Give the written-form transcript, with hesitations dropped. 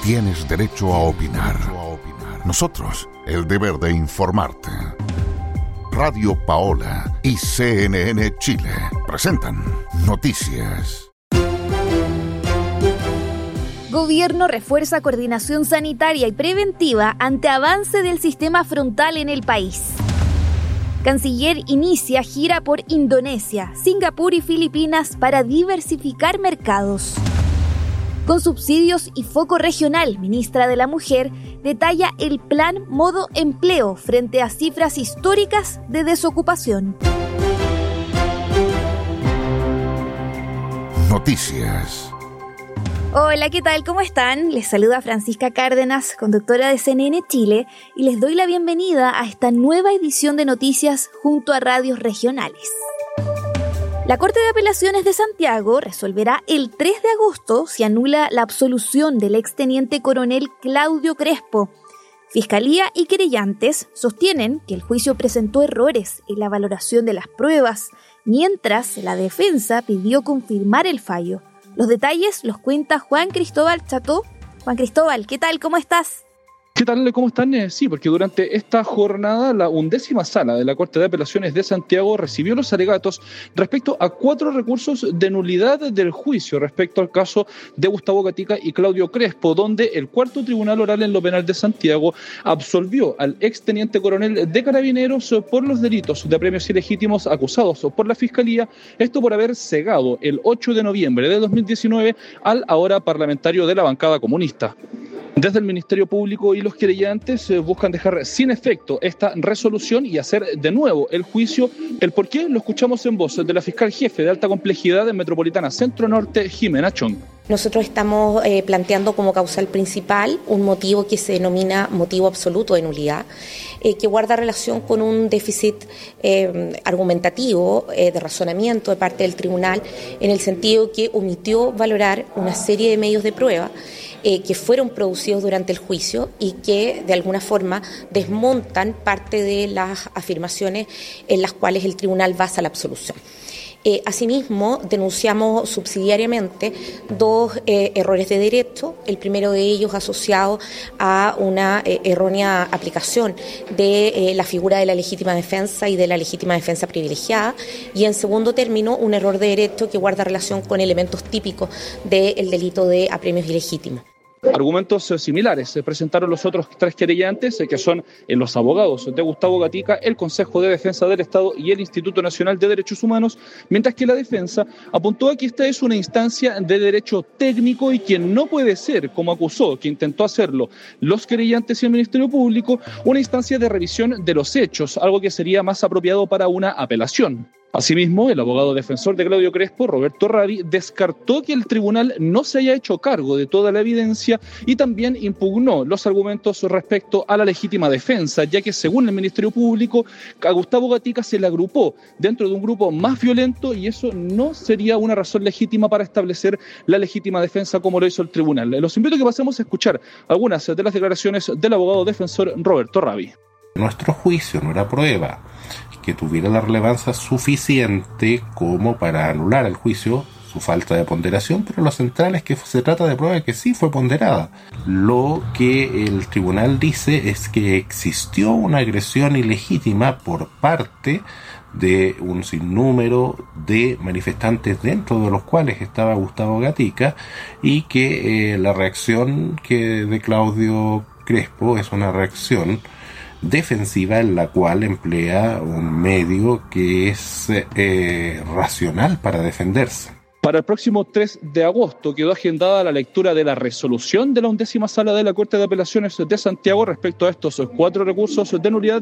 tienes derecho a opinar. Nosotros, el deber de informarte. Radio Paola y CNN Chile presentan Noticias. Gobierno refuerza coordinación sanitaria y preventiva ante avance del sistema frontal en el país. Canciller inicia gira por Indonesia, Singapur y Filipinas para diversificar mercados. Con subsidios y foco regional, ministra de la Mujer detalla el plan Modo Empleo frente a cifras históricas de desocupación. Noticias. Hola, ¿qué tal? ¿Cómo están? Les saluda Francisca Cárdenas, conductora de CNN Chile, y les doy la bienvenida a esta nueva edición de Noticias junto a radios regionales. La Corte de Apelaciones de Santiago resolverá el 3 de agosto si anula la absolución del exteniente coronel Claudio Crespo. Fiscalía y querellantes sostienen que el juicio presentó errores en la valoración de las pruebas, mientras la defensa pidió confirmar el fallo. Los detalles los cuenta Juan Cristóbal Cható. Juan Cristóbal, ¿qué tal? ¿Cómo estás? ¿Qué tal? ¿Cómo están? Sí, porque durante esta jornada la 11ª Sala de la Corte de Apelaciones de Santiago recibió los alegatos respecto a 4 recursos de nulidad del juicio respecto al caso de Gustavo Gatica y Claudio Crespo, donde el 4º Tribunal Oral en lo Penal de Santiago absolvió al exteniente coronel de Carabineros por los delitos de apremios ilegítimos acusados por la Fiscalía, esto por haber cegado el 8 de noviembre de 2019 al ahora parlamentario de la bancada comunista. Desde el Ministerio Público y los querellantes buscan dejar sin efecto esta resolución y hacer de nuevo el juicio. El por qué lo escuchamos en voz de la fiscal jefe de alta complejidad en Metropolitana Centro Norte, Jimena Chong. Nosotros estamos planteando como causal principal un motivo que se denomina motivo absoluto de nulidad, que guarda relación con un déficit argumentativo de razonamiento de parte del tribunal, en el sentido que omitió valorar una serie de medios de prueba que fueron producidos durante el juicio y que de alguna forma desmontan parte de las afirmaciones en las cuales el tribunal basa la absolución. Asimismo, denunciamos subsidiariamente 2 errores de derecho, el primero de ellos asociado a una errónea aplicación de la figura de la legítima defensa y de la legítima defensa privilegiada, y en segundo término un error de derecho que guarda relación con elementos típicos del delito de apremios ilegítimos. Argumentos similares se presentaron los otros 3 querellantes, que son los abogados de Gustavo Gatica, el Consejo de Defensa del Estado y el Instituto Nacional de Derechos Humanos, mientras que la defensa apuntó a que esta es una instancia de derecho técnico y que no puede ser, como acusó, que intentó hacerlo los querellantes y el Ministerio Público, una instancia de revisión de los hechos, algo que sería más apropiado para una apelación. Asimismo, el abogado defensor de Claudio Crespo, Roberto Ravi, descartó que el tribunal no se haya hecho cargo de toda la evidencia y también impugnó los argumentos respecto a la legítima defensa, ya que según el Ministerio Público, a Gustavo Gatica se le agrupó dentro de un grupo más violento y eso no sería una razón legítima para establecer la legítima defensa como lo hizo el tribunal. Los invito a que pasemos a escuchar algunas de las declaraciones del abogado defensor Roberto Ravi. Nuestro juicio no era prueba que tuviera la relevancia suficiente como para anular el juicio, su falta de ponderación, pero lo central es que se trata de prueba que sí fue ponderada. Lo que el tribunal dice es que existió una agresión ilegítima por parte de un sinnúmero de manifestantes, dentro de los cuales estaba Gustavo Gatica, y que la reacción de Claudio Crespo es una reacción defensiva en la cual emplea un medio que es racional para defenderse. Para el próximo 3 de agosto quedó agendada la lectura de la resolución de la 11ª Sala de la Corte de Apelaciones de Santiago respecto a estos 4 recursos de nulidad